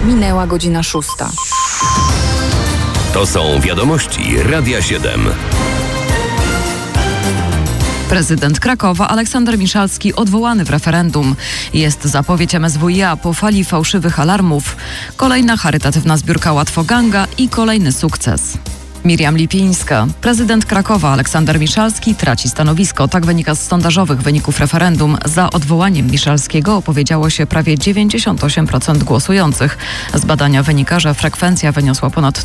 Minęła godzina 6. To są wiadomości Radia 7. Prezydent Krakowa Aleksander Miszalski odwołany w referendum. Jest zapowiedź MSWiA po fali fałszywych alarmów. Kolejna charytatywna zbiórka Łatwoganga i kolejny sukces. Miriam Lipińska. Prezydent Krakowa Aleksander Miszalski traci stanowisko. Tak wynika z sondażowych wyników referendum. Za odwołaniem Miszalskiego opowiedziało się prawie 98% głosujących. Z badania wynika, że frekwencja wyniosła ponad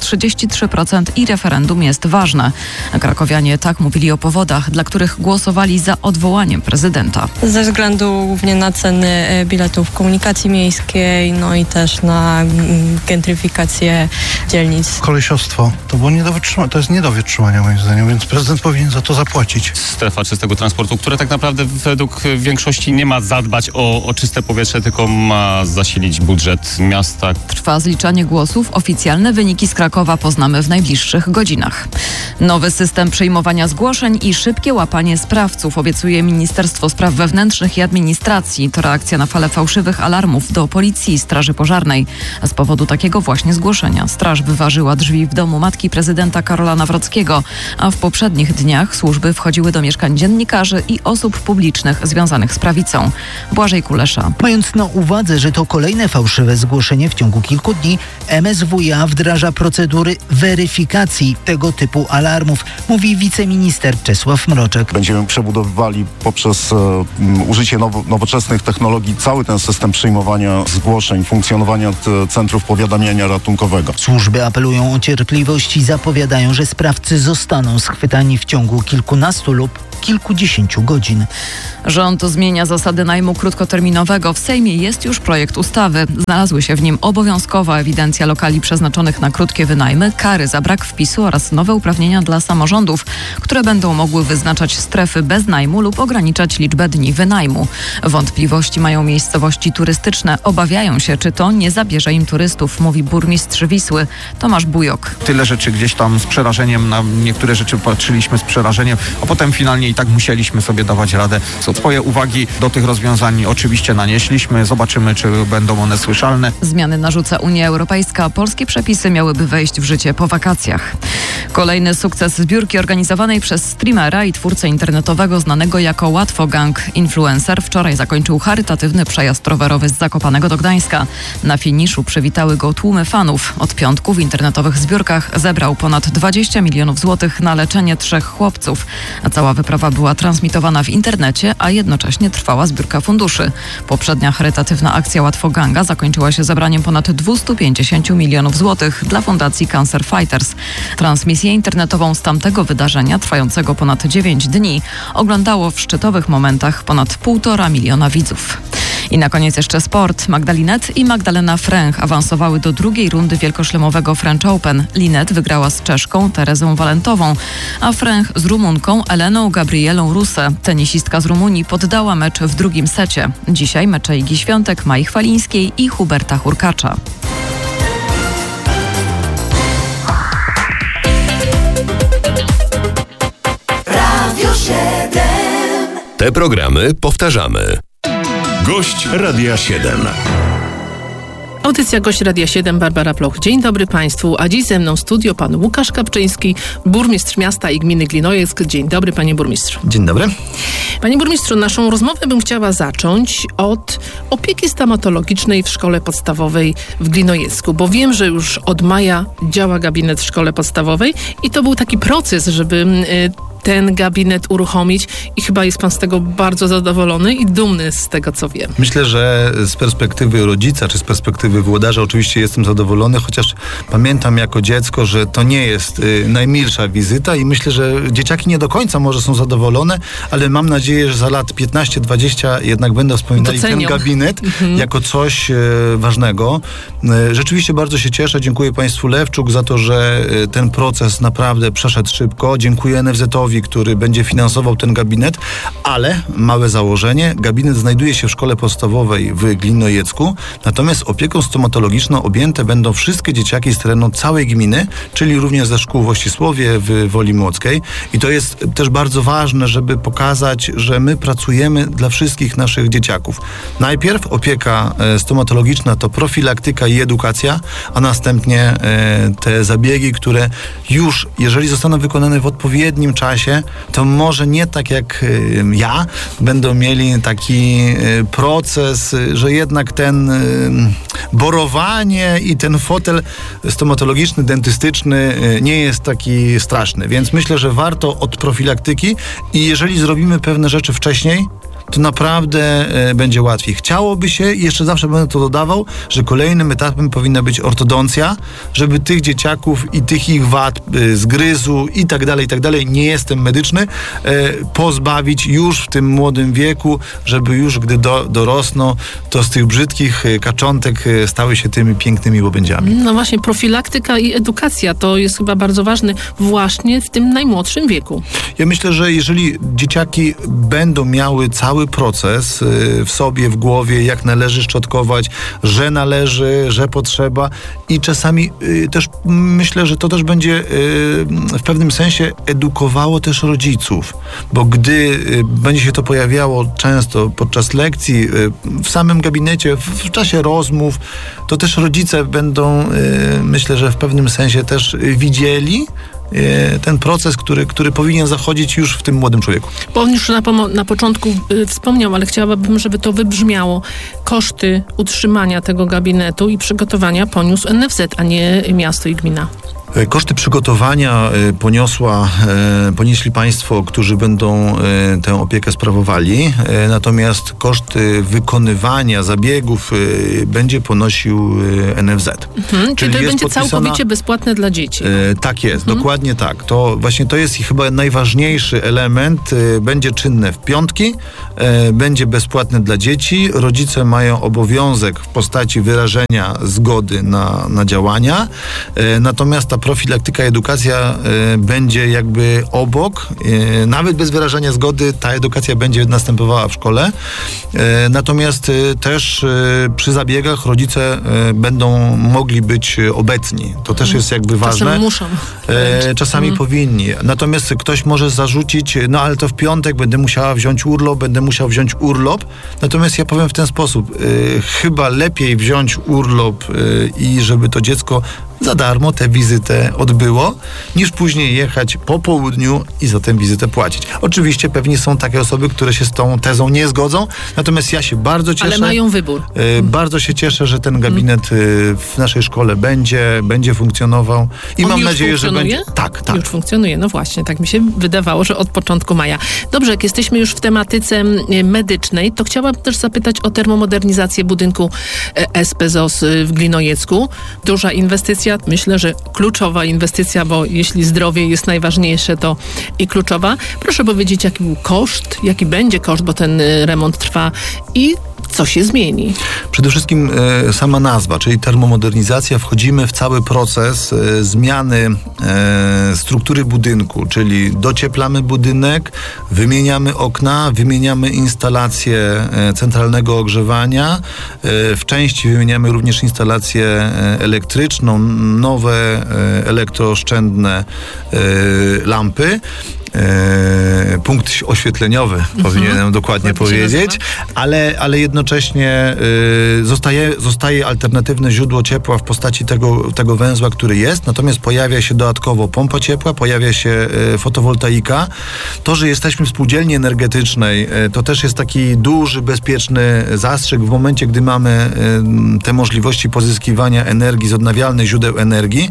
33% i referendum jest ważne. Krakowianie tak mówili o powodach, dla których głosowali za odwołaniem prezydenta. Ze względu głównie na ceny biletów komunikacji miejskiej, no i też na gentryfikację dzielnic. Kolesiostwo to było to jest nie do wytrzymania moim zdaniem, więc prezydent powinien za to zapłacić. Strefa czystego transportu, która tak naprawdę według większości nie ma zadbać o czyste powietrze, tylko ma zasilić budżet miasta. Trwa zliczanie głosów. Oficjalne wyniki z Krakowa poznamy w najbliższych godzinach. Nowy system przyjmowania zgłoszeń i szybkie łapanie sprawców obiecuje Ministerstwo Spraw Wewnętrznych i Administracji. To reakcja na falę fałszywych alarmów do Policji i Straży Pożarnej. Z powodu takiego właśnie zgłoszenia straż wyważyła drzwi w domu matki prezydenta Karola Nawrockiego, a w poprzednich dniach służby wchodziły do mieszkań dziennikarzy i osób publicznych związanych z prawicą. Błażej Kulesza. Mając na uwadze, że to kolejne fałszywe zgłoszenie w ciągu kilku dni, MSWiA wdraża procedury weryfikacji tego typu alarmów, mówi wiceminister Czesław Mroczek. Będziemy przebudowywali poprzez użycie nowoczesnych technologii cały ten system przyjmowania zgłoszeń, funkcjonowania centrów powiadamiania ratunkowego. Służby apelują o cierpliwość i zapowiadają, że sprawcy zostaną schwytani w ciągu kilkunastu lub kilkudziesięciu godzin. Rząd zmienia zasady najmu krótkoterminowego. W Sejmie jest już projekt ustawy. Znalazły się w nim obowiązkowa ewidencja lokali przeznaczonych na krótkie wynajmy, kary za brak wpisu oraz nowe uprawnienia dla samorządów, które będą mogły wyznaczać strefy bez najmu lub ograniczać liczbę dni wynajmu. Wątpliwości mają miejscowości turystyczne. Obawiają się, czy to nie zabierze im turystów, mówi burmistrz Wisły Tomasz Bujok. Tyle rzeczy gdzieś tam z przerażeniem, na niektóre rzeczy patrzyliśmy z przerażeniem, a potem finalnie i tak musieliśmy sobie dawać radę. Swoje uwagi do tych rozwiązań oczywiście nanieśliśmy. Zobaczymy, czy będą one słyszalne. Zmiany narzuca Unia Europejska. Polskie przepisy miałyby wejść w życie po wakacjach. Kolejny sukces zbiórki organizowanej przez streamera i twórcę internetowego znanego jako Łatwogang. Influencer wczoraj zakończył charytatywny przejazd rowerowy z Zakopanego do Gdańska. Na finiszu przywitały go tłumy fanów. Od piątku w internetowych zbiórkach zebrał ponad 20 milionów złotych na leczenie 3 chłopców. A cała wyprawa była transmitowana w internecie, a jednocześnie trwała zbiórka funduszy. Poprzednia charytatywna akcja Łatwoganga zakończyła się zebraniem ponad 250 milionów złotych dla Fundacji Cancer Fighters. Transmisję internetową z tamtego wydarzenia, trwającego ponad 9 dni, oglądało w szczytowych momentach ponad 1,5 miliona widzów. I na koniec jeszcze sport. Magda Linette i Magdalena Fręch awansowały do drugiej rundy wielkoszlemowego French Open. Linette wygrała z Czeszką Terezą Walentową, a Fręch z Rumunką Eleną Gabrielą Rusę. Tenisistka z Rumunii poddała mecz w drugim secie. Dzisiaj mecze Igi Świątek, Mai Chwalińskiej i Huberta Hurkacza. Radio 7. Te programy powtarzamy. Gość Radia 7. Audycja Gość Radia 7, Barbara Ploch. Dzień dobry Państwu, a dziś ze mną w studio pan Łukasz Kapczyński, burmistrz miasta i gminy Glinojeck. Dzień dobry, panie burmistrzu. Dzień dobry. Panie burmistrzu, naszą rozmowę bym chciała zacząć od opieki stomatologicznej w szkole podstawowej w Glinojecku, bo wiem, że już od maja działa gabinet w szkole podstawowej i to był taki proces, żeby ten gabinet uruchomić i chyba jest pan z tego bardzo zadowolony i dumny z tego, co wiem. Myślę, że z perspektywy rodzica czy z perspektywy włodarza oczywiście jestem zadowolony, chociaż pamiętam jako dziecko, że to nie jest najmilsza wizyta i myślę, że dzieciaki nie do końca może są zadowolone, ale mam nadzieję, że za lat 15-20 jednak będą wspominali ten gabinet jako coś ważnego. Rzeczywiście bardzo się cieszę. Dziękuję państwu Lewczuk za to, że ten proces naprawdę przeszedł szybko. Dziękuję NFZ-owi Funduszowiowi, który będzie finansował ten gabinet, ale małe założenie, gabinet znajduje się w szkole podstawowej w Glinojecku, natomiast opieką stomatologiczną objęte będą wszystkie dzieciaki z terenu całej gminy, czyli również ze szkół w Ościsłowie, w Woli Młockiej. I to jest też bardzo ważne, żeby pokazać, że my pracujemy dla wszystkich naszych dzieciaków. Najpierw opieka stomatologiczna to profilaktyka i edukacja, a następnie te zabiegi, które już, jeżeli zostaną wykonane w odpowiednim czasie, to może nie tak jak ja, będą mieli taki proces, że jednak ten borowanie i ten fotel stomatologiczny, dentystyczny nie jest taki straszny. Więc myślę, że warto od profilaktyki i jeżeli zrobimy pewne rzeczy wcześniej, to naprawdę będzie łatwiej. Chciałoby się, i jeszcze zawsze będę to dodawał, że kolejnym etapem powinna być ortodoncja, żeby tych dzieciaków i tych ich wad, zgryzu i tak dalej, nie jestem medyczny, pozbawić już w tym młodym wieku, żeby już gdy dorosną, to z tych brzydkich kaczątek stały się tymi pięknymi łabędziami. No właśnie, profilaktyka i edukacja to jest chyba bardzo ważne właśnie w tym najmłodszym wieku. Ja myślę, że jeżeli dzieciaki będą miały cały proces w sobie, w głowie, jak należy szczotkować, że należy, że potrzeba i czasami też myślę, że to też będzie w pewnym sensie edukowało też rodziców, bo gdy będzie się to pojawiało często podczas lekcji, w samym gabinecie, w czasie rozmów, to też rodzice będą, myślę, że w pewnym sensie też widzieli ten proces, który powinien zachodzić już w tym młodym człowieku. Bo on już na początku wspomniał, ale chciałabym, żeby to wybrzmiało. Koszty utrzymania tego gabinetu i przygotowania poniósł NFZ, a nie miasto i gmina. Koszty przygotowania ponieśli państwo, którzy będą tę opiekę sprawowali, natomiast koszty wykonywania zabiegów będzie ponosił NFZ. Czyli to będzie całkowicie bezpłatne dla dzieci. Tak jest, dokładnie tak. To właśnie to jest chyba najważniejszy element. Będzie czynne w piątki, będzie bezpłatne dla dzieci. Rodzice mają obowiązek w postaci wyrażenia zgody na działania, natomiast ta profilaktyka, edukacja będzie jakby obok. Nawet bez wyrażania zgody ta edukacja będzie następowała w szkole. Natomiast też przy zabiegach rodzice będą mogli być obecni. To też jest jakby ważne. Czasem muszą. Czasami powinni. Natomiast ktoś może zarzucić, no ale to w piątek będę musiał wziąć urlop. Natomiast ja powiem w ten sposób. Chyba lepiej wziąć urlop i żeby to dziecko za darmo tę wizytę odbyło, niż później jechać po południu i za tę wizytę płacić. Oczywiście pewnie są takie osoby, które się z tą tezą nie zgodzą, natomiast ja się bardzo cieszę. Ale mają wybór. Bardzo się cieszę, że ten gabinet w naszej szkole będzie funkcjonował i mam nadzieję, że będzie. Tak. Już funkcjonuje, no właśnie, tak mi się wydawało, że od początku maja. Dobrze, jak jesteśmy już w tematyce medycznej, to chciałabym też zapytać o termomodernizację budynku SPZOZ w Glinojecku. Duża inwestycja, myślę, że kluczowa inwestycja, bo jeśli zdrowie jest najważniejsze, to i kluczowa. Proszę powiedzieć, jaki był koszt, jaki będzie koszt, bo ten remont trwa i co się zmieni? Przede wszystkim sama nazwa, czyli termomodernizacja. Wchodzimy w cały proces zmiany struktury budynku, czyli docieplamy budynek, wymieniamy okna, wymieniamy instalację centralnego ogrzewania, w części wymieniamy również instalację elektryczną, nowe elektrooszczędne lampy. Punkt oświetleniowy powinienem dokładnie powiedzieć, ale jednocześnie zostaje alternatywne źródło ciepła w postaci tego węzła, który jest, natomiast pojawia się dodatkowo pompa ciepła, pojawia się fotowoltaika. To, że jesteśmy w spółdzielni energetycznej, to też jest taki duży, bezpieczny zastrzyk w momencie, gdy mamy te możliwości pozyskiwania energii z odnawialnych źródeł energii.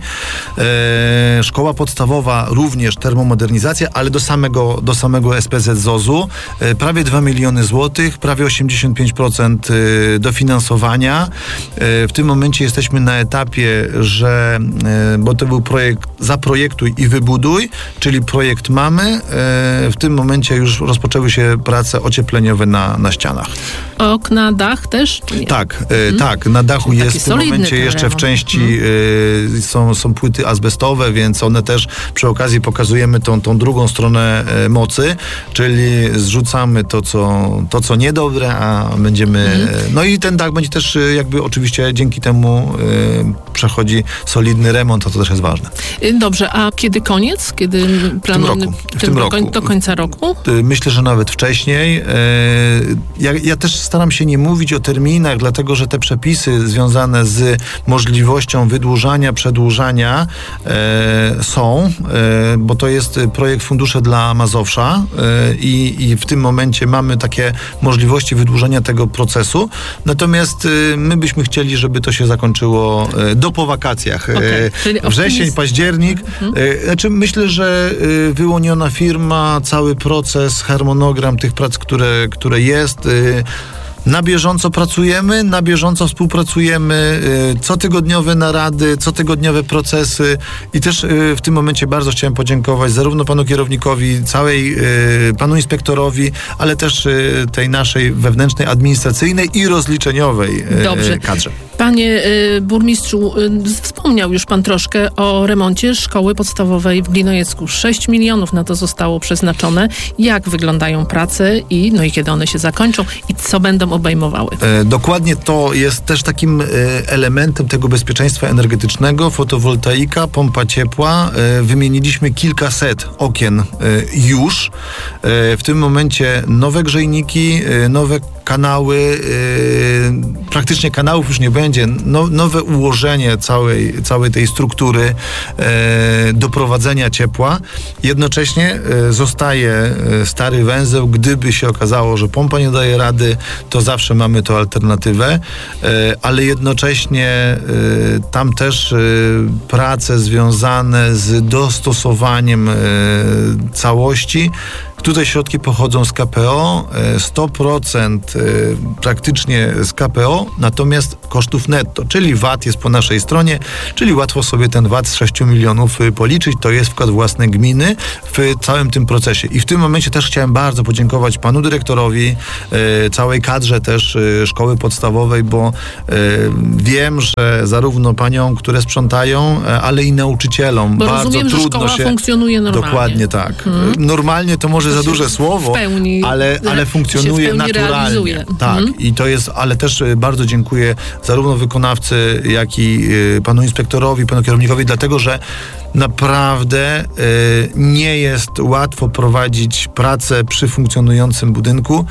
Szkoła podstawowa również termomodernizacja, ale do samego SPZOZ-u prawie 2 miliony złotych, prawie 85% dofinansowania. W tym momencie jesteśmy na etapie, bo to był projekt zaprojektuj i wybuduj, czyli projekt mamy. W tym momencie już rozpoczęły się prace ociepleniowe na ścianach. Okna, dach też? Nie? Tak. Na dachu czyli jest w tym momencie jeszcze w części są płyty azbestowe, więc one też przy okazji pokazujemy tą drugą stronę stronę mocy, czyli zrzucamy to, co niedobre, a będziemy... No i ten dach będzie też jakby oczywiście dzięki temu przechodzi solidny remont, a to też jest ważne. Dobrze, a kiedy koniec? Kiedy planujemy? W tym roku. Do końca roku? Myślę, że nawet wcześniej. Ja też staram się nie mówić o terminach, dlatego że te przepisy związane z możliwością wydłużania, przedłużania są, bo to jest projekt Fundusze dla Mazowsza i w tym momencie mamy takie możliwości wydłużenia tego procesu. Natomiast my byśmy chcieli, żeby to się zakończyło po wakacjach. Wrzesień, październik. Znaczy myślę, że wyłoniona firma, cały proces, harmonogram tych prac, które jest. Na bieżąco pracujemy, na bieżąco współpracujemy, cotygodniowe narady, cotygodniowe procesy i też w tym momencie bardzo chciałem podziękować zarówno panu kierownikowi, panu inspektorowi, ale też tej naszej wewnętrznej, administracyjnej i rozliczeniowej kadrze. Panie burmistrzu, wspomniał już pan troszkę o remoncie szkoły podstawowej w Glinojecku. 6 milionów na to zostało przeznaczone. Jak wyglądają prace i kiedy one się zakończą i co będą obejmowały? Dokładnie to jest też takim elementem tego bezpieczeństwa energetycznego. Fotowoltaika, pompa ciepła. Wymieniliśmy kilkaset okien już. W tym momencie nowe grzejniki, nowe kanały, praktycznie kanałów już nie będzie, nowe ułożenie całej tej struktury doprowadzenia ciepła. Jednocześnie zostaje stary węzeł, gdyby się okazało, że pompa nie daje rady, to zawsze mamy to alternatywę, ale jednocześnie tam też prace związane z dostosowaniem całości. Tutaj środki pochodzą z KPO, 100% praktycznie z KPO, natomiast kosztów netto, czyli VAT jest po naszej stronie, czyli łatwo sobie ten VAT z 6 milionów policzyć, to jest wkład własny gminy w całym tym procesie. I w tym momencie też chciałem bardzo podziękować panu dyrektorowi, całej kadrze też szkoły podstawowej, bo wiem, że zarówno paniom, które sprzątają, ale i nauczycielom bo bardzo rozumiem, trudno że szkoła funkcjonuje normalnie. Dokładnie tak. Normalnie to może za duże słowo, ale funkcjonuje naturalnie. Tak, i to jest, ale też bardzo dziękuję zarówno wykonawcy, jak i panu inspektorowi, panu kierownikowi, dlatego, że naprawdę nie jest łatwo prowadzić pracę przy funkcjonującym budynku.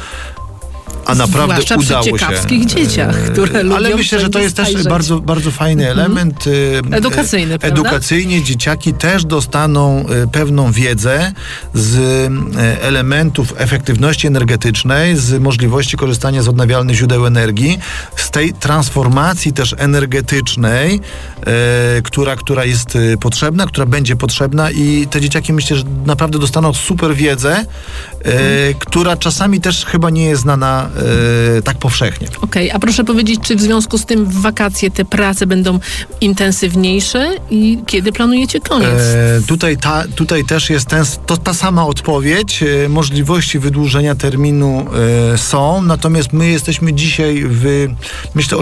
A naprawdę zwłaszcza udało przy ciekawskich dzieciach, które lubią. Ale myślę, że to jest też bardzo, bardzo fajny element. Edukacyjny, prawda? Edukacyjnie dzieciaki też dostaną pewną wiedzę z elementów efektywności energetycznej, z możliwości korzystania z odnawialnych źródeł energii, z tej transformacji też energetycznej, która jest potrzebna, która będzie potrzebna i te dzieciaki myślę, że naprawdę dostaną super wiedzę, która czasami też chyba nie jest znana tak powszechnie. Okej, a proszę powiedzieć, czy w związku z tym w wakacje te prace będą intensywniejsze i kiedy planujecie koniec? Tutaj też jest ta sama odpowiedź. Możliwości wydłużenia terminu są, natomiast my jesteśmy dzisiaj w, myślę,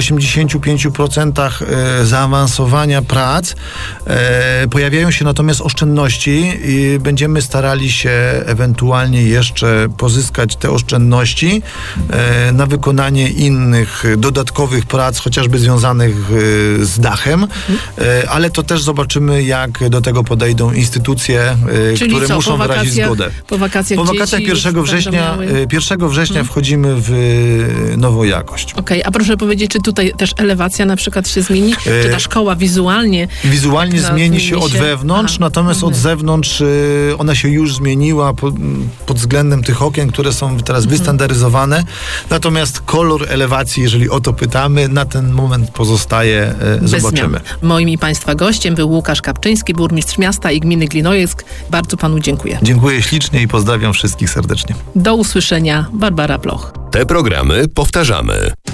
85% zaawansowania prac. Pojawiają się natomiast oszczędności i będziemy starali się ewentualnie jeszcze pozyskać te oszczędności na wykonanie innych dodatkowych prac, chociażby związanych z dachem, ale to też zobaczymy, jak do tego podejdą instytucje, które muszą wyrazić zgodę. Po wakacjach 1 września wchodzimy w nową jakość. Okej, a proszę powiedzieć, czy tutaj też elewacja na przykład się zmieni? Czy ta szkoła wizualnie zmieni się od wewnątrz, natomiast od zewnątrz ona się już zmieniła pod względem tych okien, które są teraz wystandaryzowane. Natomiast kolor elewacji, jeżeli o to pytamy, na ten moment pozostaje, zobaczymy. Moim i państwa gościem był Łukasz Kapczyński, burmistrz miasta i gminy Glinojeck. Bardzo panu dziękuję. Dziękuję ślicznie i pozdrawiam wszystkich serdecznie. Do usłyszenia. Barbara Ploch. Te programy powtarzamy.